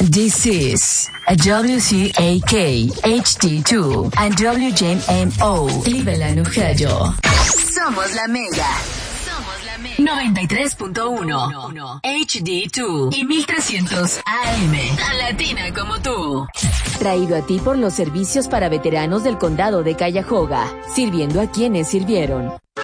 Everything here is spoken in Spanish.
This is a WCAK HD2 and WJMO Cleveland, Ohio. Somos la Mega. 93.1 HD2 y 1300 AM. Tan latina como tú. Traído a ti por los servicios para veteranos del condado de Cuyahoga, sirviendo a quienes sirvieron.